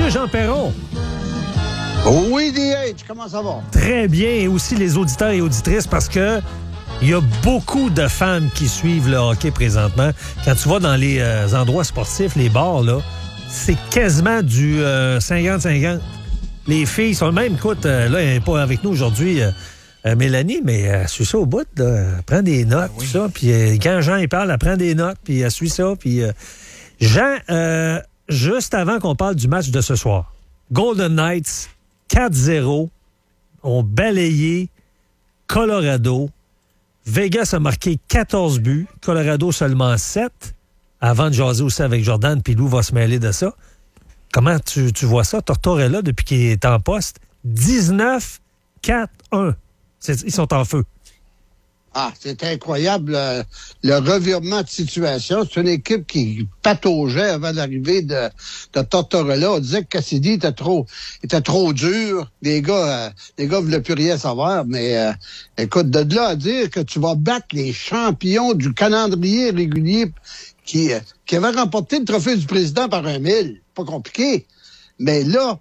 Monsieur Jean Perron. Oui, DH, comment ça va? Très bien, et aussi les auditeurs et auditrices, parce que il y a beaucoup de femmes qui suivent le hockey présentement. Quand tu vas dans les endroits sportifs, les bars, là, c'est quasiment du 50-50. Les filles sont même, écoute, là, elle n'est pas avec nous aujourd'hui, Mélanie, mais elle suit ça au bout, là. Elle prend des notes, tout ça, puis quand Jean il parle, elle prend des notes, puis elle suit ça, puis Jean, juste avant qu'on parle du match de ce soir, Golden Knights 4-0 ont balayé Colorado. Vegas a marqué 14 buts, Colorado seulement 7. Avant de jaser aussi avec Jordan, puis Lou va se mêler de ça. Comment tu vois ça? Tortorella, depuis qu'il est en poste, 19-4-1. Ils sont en feu. Ah, c'est incroyable, le revirement de situation. C'est une équipe qui pataugeait avant l'arrivée de Tortorella. On disait que Cassidy était trop dur. Les gars voulaient plus rien savoir. Mais écoute, de là à dire que tu vas battre les champions du calendrier régulier qui avaient remporté le trophée du président par 1-0, pas compliqué. Mais là,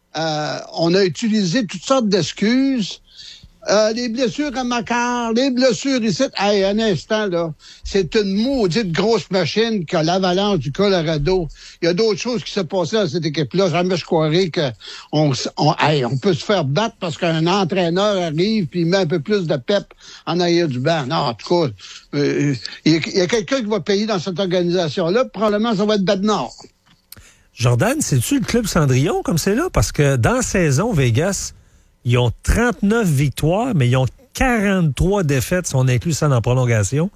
on a utilisé toutes sortes d'excuses. Les blessures à Makar, les blessures ici. Hey, un instant, là. C'est une maudite grosse machine qu'a l'Avalanche du Colorado. Il y a d'autres choses qui se passaient dans cette équipe-là. Jamais je croirais qu'on peut se faire battre parce qu'un entraîneur arrive puis il met un peu plus de pep en arrière du banc. Non, en tout cas, il y a quelqu'un qui va payer dans cette organisation-là. Probablement, ça va être Bednar. Jordan, c'est-tu le club Cendrillon comme c'est là? Parce que dans la saison, Vegas, ils ont 39 victoires, mais ils ont 43 défaites, si on inclut ça dans la prolongation.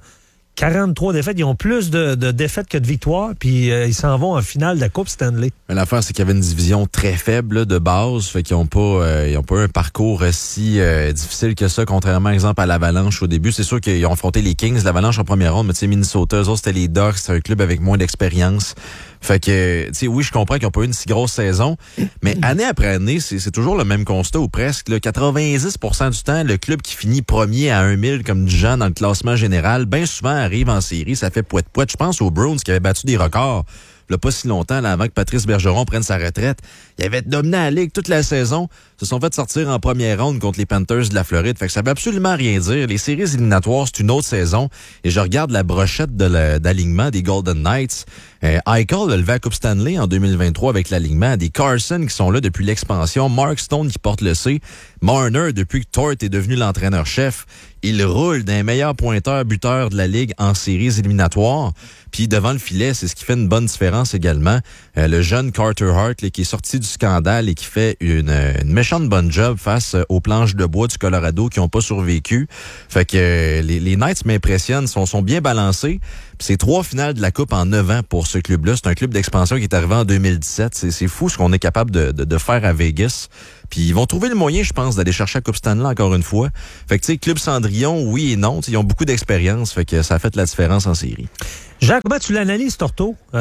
43 défaites. Ils ont plus de défaites que de victoires, puis ils s'en vont en finale de la Coupe Stanley. Mais l'affaire, c'est qu'il y avait une division très faible là, de base, fait qu'ils n'ont pas eu un parcours si difficile que ça, contrairement, par exemple, à l'Avalanche au début. C'est sûr qu'ils ont affronté les Kings, l'Avalanche en première ronde, mais tu sais, Minnesota, eux autres, c'était les Ducks, c'est un club avec moins d'expérience. Fait que, tu sais, oui, je comprends qu'ils n'ont pas eu une si grosse saison, mais année après année, c'est toujours le même constat ou presque. Là, 90% du temps, le club qui finit premier à 1 000 comme du genre dans le classement général, bien souvent arrive en série, ça fait poète-poète. Je pense aux Bruins qui avaient battu des records il n'y a pas si longtemps, là, avant que Patrice Bergeron prenne sa retraite. Ils avaient dominé la Ligue toute la saison, se sont fait sortir en première ronde contre les Panthers de la Floride. Fait que ça veut absolument rien dire. Les séries éliminatoires, c'est une autre saison. Et je regarde la brochette d'alignement des Golden Knights. Eichel a levé la Coupe Stanley en 2023 avec l'alignement. Des Carson qui sont là depuis l'expansion. Mark Stone qui porte le C. Marner depuis que Tort est devenu l'entraîneur-chef. Il roule d'un meilleur pointeur-buteur de la Ligue en séries éliminatoires. Puis devant le filet, c'est ce qui fait une bonne différence également. Le jeune Carter Hart là, qui est sorti du scandale et qui fait une méchante bonne job face aux planches de bois du Colorado qui n'ont pas survécu. Fait que les Knights m'impressionnent, sont bien balancés. Puis c'est 3 finales de la Coupe en 9 ans pour ce club-là. C'est un club d'expansion qui est arrivé en 2017. C'est fou ce qu'on est capable de faire à Vegas. Puis ils vont trouver le moyen, je pense, d'aller chercher la Coupe Stanley encore une fois. Fait que, tu sais, Club Cendrillon, oui et non. Ils ont beaucoup d'expérience. Fait que ça a fait la différence en série. Jacques, comment tu l'analyses, Torto? Il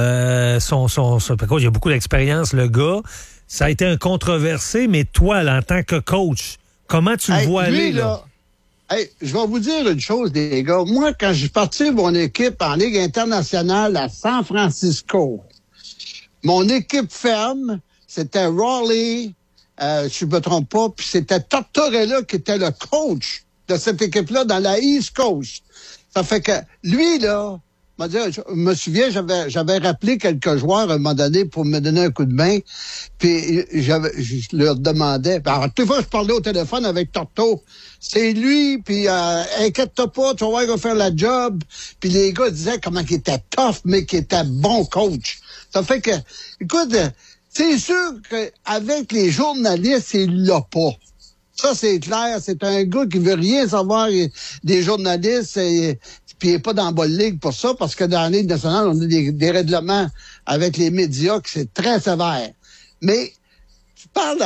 y a beaucoup d'expérience, le gars. Ça a été un controversé, mais toi, là, en tant que coach, comment tu le vois aller, là? Je vais vous dire une chose, les gars. Moi, quand j'ai parti mon équipe en Ligue internationale à San Francisco, mon équipe ferme, c'était Raleigh, je ne me trompe pas, puis c'était Tortorella qui était le coach de cette équipe-là dans la East Coast. Ça fait que lui, là, je me souviens, j'avais rappelé quelques joueurs à un moment donné pour me donner un coup de main, puis je leur demandais, alors, toutes les fois je parlais au téléphone avec Torto, c'est lui, puis inquiète-toi pas, tu vas voir, il va faire la job, puis les gars disaient comment il était tough, mais qu'il était bon coach. Ça fait que, écoute, c'est sûr qu'avec les journalistes, il l'a pas. Ça, c'est clair. C'est un gars qui veut rien savoir des journalistes, puis il n'est pas dans la bonne ligue pour ça, parce que dans la Ligue nationale, on a des règlements avec les médias qui c'est très sévère. Mais tu parles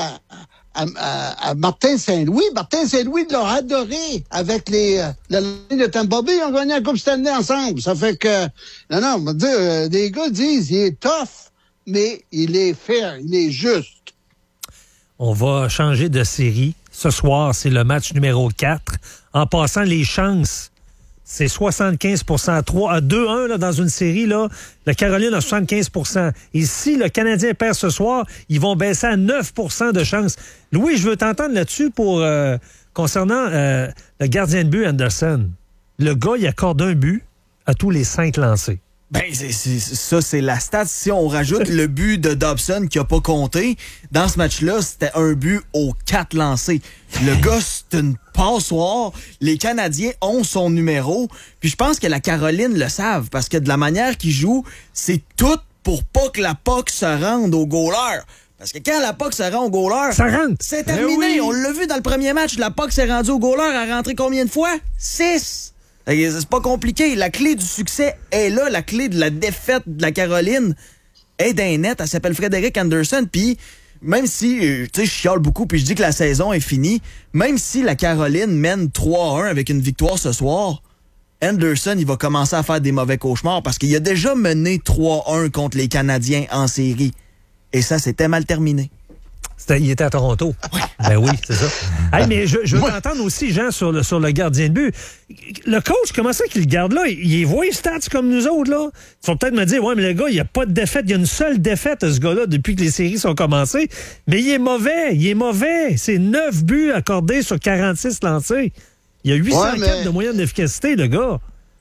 à Martin Saint-Louis. Martin Saint-Louis l'a adoré avec la ligne de Tampa Bay. Ils ont gagné la Coupe Stanley ensemble. Ça fait que, non, on va dire, les gars disent, il est tough, mais il est fair, il est juste. On va changer de série. Ce soir, c'est le match numéro 4. En passant, les chances c'est 75 à 2-1 là, dans une série, là, la Caroline a 75 Et si le Canadien perd ce soir, ils vont baisser à 9 de chance. Louis, je veux t'entendre là-dessus concernant le gardien de but, Anderson. Le gars, il accorde un but à tous les 5 lancés. Ben, c'est la stat. Si on rajoute le but de Dobson qui a pas compté, dans ce match-là, c'était un but aux 4 lancés. Le gars, c'est une passoire. Les Canadiens ont son numéro. Puis je pense que la Caroline le savent parce que de la manière qu'ils jouent, c'est tout pour pas que la puck se rende au goaler. Parce que quand la puck se rend au goaler, ça rentre. C'est terminé. Oui. On l'a vu dans le premier match. La puck s'est rendue au goaler. Elle a rentré combien de fois? 6. C'est pas compliqué. La clé du succès est là. La clé de la défaite de la Caroline est d'un net. Elle s'appelle Frédéric Anderson. Puis même si, tu sais, je chiale beaucoup puis je dis que la saison est finie, même si la Caroline mène 3-1 avec une victoire ce soir, Anderson, il va commencer à faire des mauvais cauchemars parce qu'il a déjà mené 3-1 contre les Canadiens en série. Et ça, c'était mal terminé. Il était à Toronto. Oui. Ben oui, c'est ça. Hey, mais je veux t'entendre aussi, Jean, sur le gardien de but. Le coach, comment ça qu'il le garde là? Il voit les stats comme nous autres, là. Il faut peut-être me dire, ouais, mais le gars, il n'y a pas de défaite. Il y a une seule défaite, ce gars-là, depuis que les séries sont commencées. Mais il est mauvais. C'est 9 buts accordés sur 46 lancés. Il y a 804 de moyenne d'efficacité, le gars.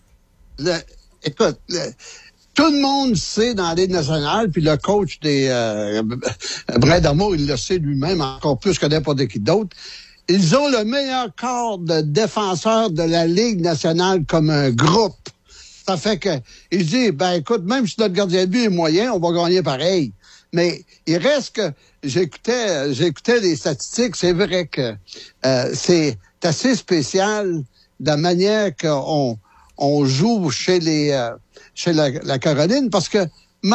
Écoute, tout le monde sait dans la Ligue nationale, puis le coach des Brad Armour, il le sait lui-même encore plus que n'importe qui d'autre. Ils ont le meilleur corps de défenseurs de la Ligue nationale comme un groupe. Ça fait que il dit, ben écoute, même si notre gardien de but est moyen, on va gagner pareil. Mais il reste que j'écoutais les statistiques, c'est vrai que c'est assez spécial de la manière qu'on joue chez la Caroline, parce que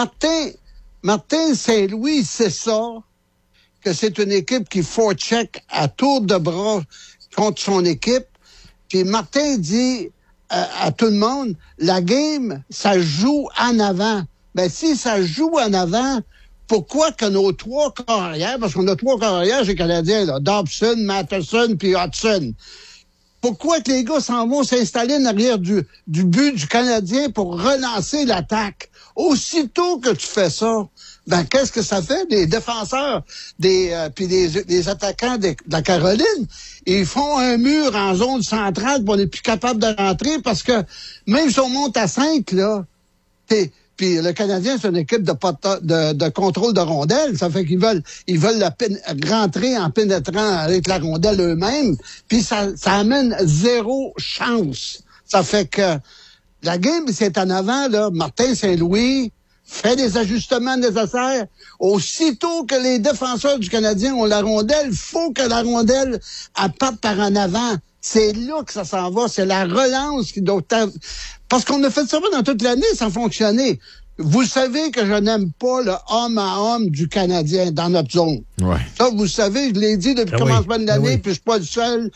Martin Saint-Louis, c'est ça, que c'est une équipe qui forecheck à tour de bras contre son équipe. Puis Martin dit à tout le monde, la game, ça joue en avant. Ben si ça joue en avant, pourquoi que nos 3 carrières, parce qu'on a 3 carrières chez les Canadiens, là, Dobson, Matheson puis Hudson. Pourquoi que les gars s'en vont s'installer en arrière du but du Canadien pour relancer l'attaque? Aussitôt que tu fais ça, ben qu'est-ce que ça fait? Les défenseurs puis les attaquants de la Caroline, ils font un mur en zone centrale pour on n'est plus capable de rentrer parce que même si on monte à 5, là, puis le Canadien, c'est une équipe de contrôle de rondelle. Ça fait qu'ils veulent rentrer en pénétrant avec la rondelle eux-mêmes. Puis ça amène 0 chance. Ça fait que la game, c'est en avant, là. Martin Saint-Louis fait des ajustements nécessaires. Aussitôt que les défenseurs du Canadien ont la rondelle, il faut que la rondelle parte par en avant. C'est là que ça s'en va. C'est la relance qui doit être... Parce qu'on a fait ça dans toute l'année, ça a fonctionné. Vous savez que je n'aime pas le homme à homme du Canadien dans notre zone. Ouais. Ça, vous savez, je l'ai dit depuis le commencement de l'année, puis je suis pas le seul.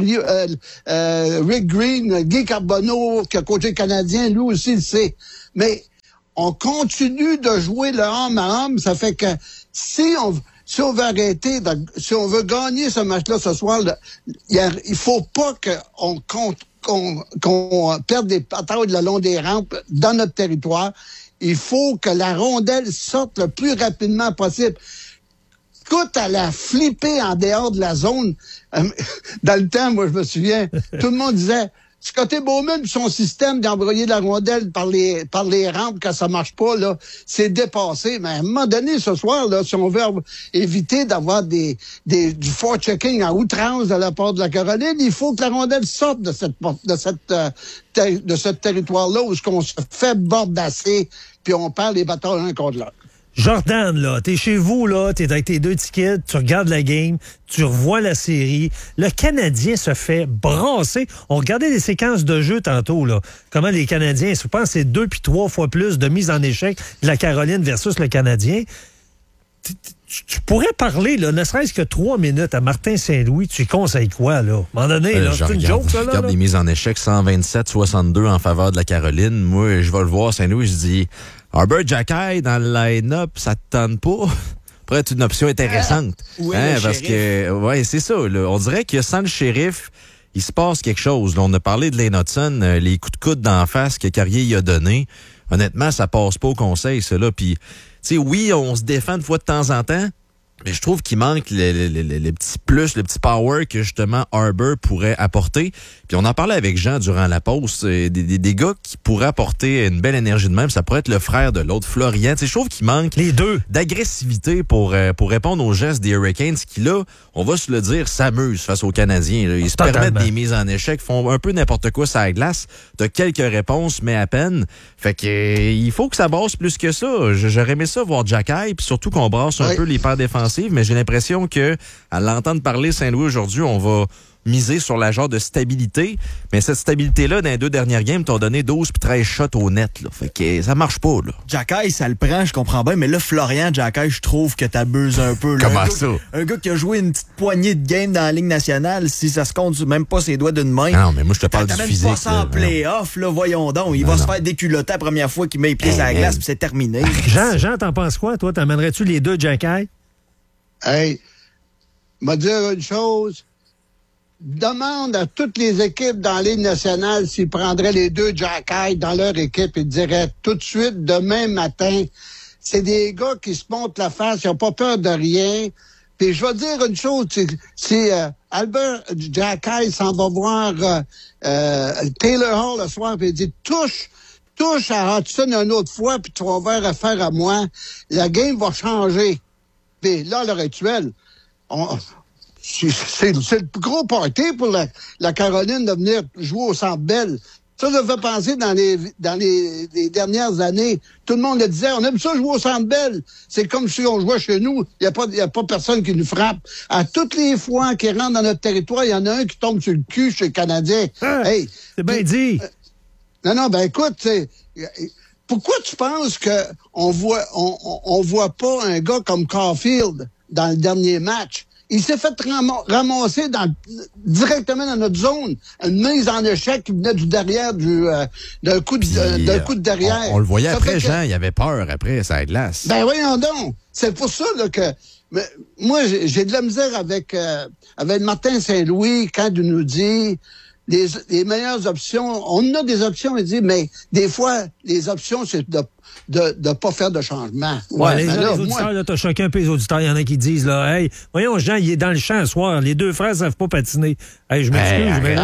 Rick Green, Guy Carbonneau, qui a coaché le Canadien, lui aussi le sait. Mais on continue de jouer le homme à homme. Ça fait que si on veut arrêter, si on veut gagner ce match-là ce soir, il faut pas qu'on perde des batailles le long des rampes dans notre territoire. Il faut que la rondelle sorte le plus rapidement possible. Quitte à la flipper en dehors de la zone. Dans le temps, moi, je me souviens, tout le monde disait, Scotty Bowman, son système d'embroyer la rondelle par les rampes quand ça marche pas, là, c'est dépassé. Mais à un moment donné, ce soir, là, si on veut éviter d'avoir du forechecking à outrance de la part de la Caroline, il faut que la rondelle sorte de ce territoire-là où on se fait bordasser puis on perd les batailles un contre l'autre. Jordan, là, t'es chez vous, là, t'es avec tes 2 tickets, tu regardes la game, tu revois la série. Le Canadien se fait brasser. On regardait les séquences de jeu tantôt, là. Comment les Canadiens, je pense que c'est 2 puis 3 fois plus de mise en échec de la Caroline versus le Canadien. Tu pourrais parler, là, ne serait-ce que 3 minutes à Martin Saint-Louis, tu lui conseilles quoi, là? À un moment donné, là, c'est une joke, ça, là? Je regarde les mises en échec 127-62 en faveur de la Caroline. Moi, je vais le voir, Saint-Louis, je dis, Arbor Jackay dans le line-up, ça te tente pas? Pourrait être une option intéressante. Oui, parce que, ouais, c'est ça, là. On dirait que sans le shérif, il se passe quelque chose. Là, on a parlé de Lane Hudson, les coups de coude d'en face que Carrier y a donné. Honnêtement, ça passe pas au conseil, ça, là. Puis, tu sais, oui, on se défend de fois de temps en temps, mais je trouve qu'il manque le petit plus, le petit power que justement Harbour pourrait apporter. Puis on en parlait avec Jean durant la pause, des gars qui pourraient apporter une belle énergie de même. Ça pourrait être le frère de l'autre, Florian. Tu sais, je trouve qu'il manque les deux d'agressivité pour répondre aux gestes des Hurricanes qui, là, on va se le dire, s'amusent face aux Canadiens. Là. Ils se permettent des mises en échec, font un peu n'importe quoi sur la glace. T'as quelques réponses, mais à peine. Fait que il faut que ça brasse plus que ça. J'aurais aimé ça voir Jacky, puis surtout qu'on brasse un peu les paires défensives, mais j'ai l'impression que à l'entendre parler Saint-Louis aujourd'hui, on va miser sur la genre de stabilité. Mais cette stabilité-là, dans les 2 dernières games, t'ont donné 12 puis 13 shots au net. Là. Fait que ça marche pas. Là. Jacky, ça le prend, je comprends bien. Mais là, Florian Jacky, je trouve que t'abuses un peu. Là. Comment ça? Un gars qui a joué une petite poignée de games dans la Ligue nationale, si ça se compte même pas ses doigts d'une main. Non, mais moi, je te parle du physique. Pas ça en play-off, là, voyons donc. Il va se faire déculotter la première fois qu'il met les pieds sur la glace, puis c'est terminé. Jean, t'en penses quoi, toi? T'emmènerais-tu les 2 Jacky? Hey, m'a dire une chose. Demande à toutes les équipes dans la Ligue nationale s'ils prendraient les 2 Jacky dans leur équipe et diraient tout de suite, demain matin, c'est des gars qui se montent la face, ils n'ont pas peur de rien. Puis je vais dire une chose, si Albert Jacky s'en va voir Taylor Hall le soir et il dit touche à Hudson une autre fois puis tu vas avoir affaire à moi, la game va changer. Puis là, à l'heure actuelle, c'est le plus gros party pour la Caroline de venir jouer au Centre Bell. Ça fait penser dans les dernières années. Tout le monde le disait, on aime ça jouer au Centre Bell. C'est comme si on jouait chez nous. Il y a pas personne qui nous frappe. À toutes les fois qu'ils rentrent dans notre territoire, il y en a un qui tombe sur le cul chez le Canadien. Ah, hey, c'est bien dit. Non, ben écoute, pourquoi tu penses que on voit pas un gars comme Caulfield dans le dernier match? Il s'est fait ramasser directement dans notre zone. Une mise en échec qui venait du derrière, d'un coup de derrière. On le voyait ça après, Jean, il avait peur après, ça glace. Ben voyons donc. C'est pour ça là, que moi, j'ai de la misère avec Martin Saint-Louis quand il nous dit les meilleures options. On a des options, il dit, mais des fois, les options, c'est de pas faire de changement. Ouais, les auditeurs, là, t'as chacun un peu les auditeurs. Il y en a qui disent, là, hey, voyons, Jean, il est dans le champ ce soir. Les 2 frères savent pas patiner. Hey, je m'excuse, mais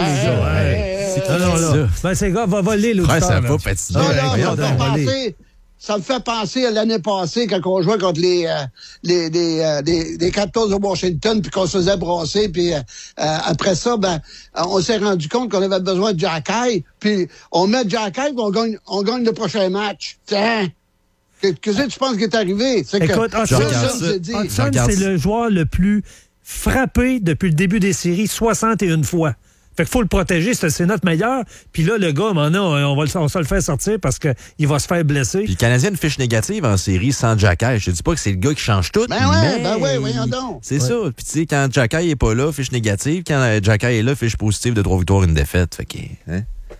là, ces gars, va voler l'auditeur. Frère, ça va patiner. Ça me fait penser à l'année passée quand on jouait contre les Capitals de Washington puis qu'on se faisait brasser puis après ça on s'est rendu compte qu'on avait besoin de Jacky puis on met Jacky puis on gagne le prochain match. Tiens, qu'est-ce que tu penses qui est arrivé? C'est écoute, Hudson, c'est le joueur le plus frappé depuis le début des séries 61 fois. Fait qu'il faut le protéger, c'est notre meilleur. Puis là, le gars, on va se le faire sortir parce qu'il va se faire blesser. Puis le Canadien a une fiche négative en série sans Jacky. Je te dis pas que c'est le gars qui change tout. Ben ouais, voyons donc. C'est ça. Puis tu sais, quand Jacky est pas là, fiche négative. Quand Jacky est là, fiche positive de 3 victoires, 1 défaite. Fait que, hein?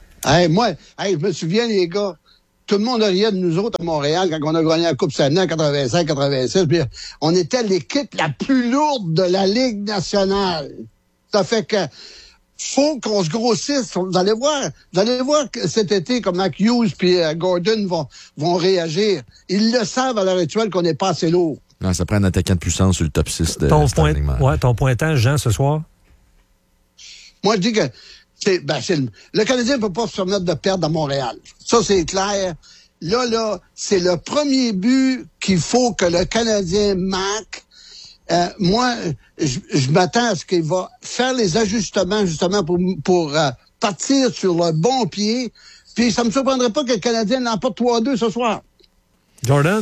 Je me souviens, les gars, tout le monde riait de nous autres à Montréal quand on a gagné la Coupe Stanley en 85-86. Puis on était l'équipe la plus lourde de la Ligue nationale. Ça fait que faut qu'on se grossisse. Vous allez voir que cet été, comme Mac Hughes puis Gordon vont réagir. Ils le savent à l'heure actuelle qu'on n'est pas assez lourd. Non, ça prend un attaquant de puissance sur le top 6 de ton pointage, Jean, ce soir? Moi, je dis que le Canadien ne peut pas se permettre de perdre à Montréal. Ça, c'est clair. Là, c'est le premier but qu'il faut que le Canadien marque. Moi, je m'attends à ce qu'il va faire les ajustements justement pour partir sur le bon pied. Puis ça me surprendrait pas que le Canadien l'emporte 3-2 ce soir. Jordan?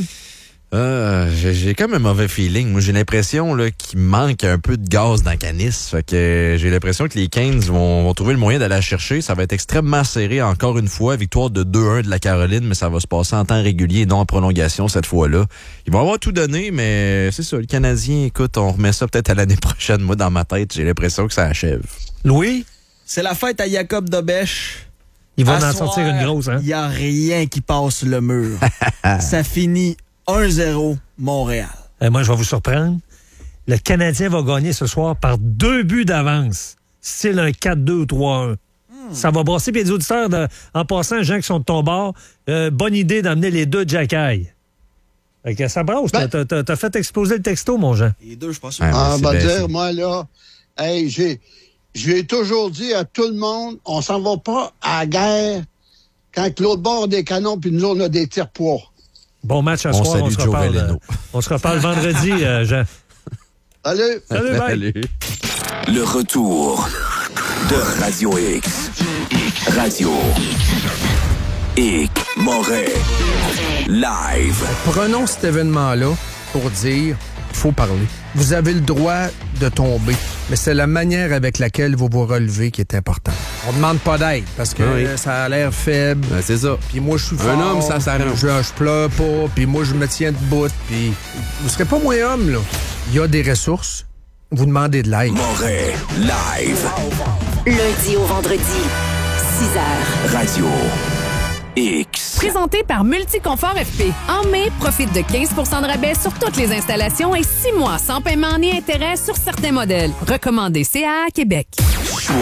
J'ai quand même un mauvais feeling. Moi, j'ai l'impression là, qu'il manque un peu de gaz dans la canisse. Fait que j'ai l'impression que les Canes vont trouver le moyen d'aller la chercher. Ça va être extrêmement serré encore une fois. Victoire de 2-1 de la Caroline, mais ça va se passer en temps régulier et non en prolongation cette fois-là. Ils vont avoir tout donné, mais c'est ça. Le Canadien, écoute, on remet ça peut-être à l'année prochaine. Moi, dans ma tête, j'ai l'impression que ça achève. Louis? C'est la fête à Jacob Dobèche. Il va en sortir une grosse, hein? Il n'y a rien qui passe le mur. Ça finit 1-0 Montréal. Moi, je vais vous surprendre. Le Canadien va gagner ce soir par 2 buts d'avance. style un 4-2 ou 3-1. Ça va brasser. Puis les auditeurs, en passant, gens qui sont de ton bord, bonne idée d'amener les deux Jack-Eye. Fait que ça brasse. T'as fait exploser le texto, mon Jean. Les deux, je pense. Ouais, moi, là, hey, j'ai toujours dit à tout le monde, on s'en va pas à la guerre quand l'autre bord des canons, puis nous, on a des tirs-poids. Bon match à soir. On se reparle vendredi, Jean. Salut. Salut, bye. Le retour de Radio X. Radio X Moret. Live. Prenons cet événement-là pour dire qu'il faut parler. Vous avez le droit de tomber, mais c'est la manière avec laquelle vous vous relevez qui est importante. On demande pas d'aide parce que ça a l'air faible. Ben, c'est ça. Puis moi, je suis fort. Un homme, ça s'arrange. Je pleure pas, puis moi, je me tiens debout. Puis vous serez pas moins homme, là. Il y a des ressources. Vous demandez de l'aide. Moret Live. Lundi au vendredi, 6h. Radio X. Présenté par Multiconfort FP. En mai, profite de 15 % de rabais sur toutes les installations et 6 mois sans paiement ni intérêt sur certains modèles. Recommandé CA Québec.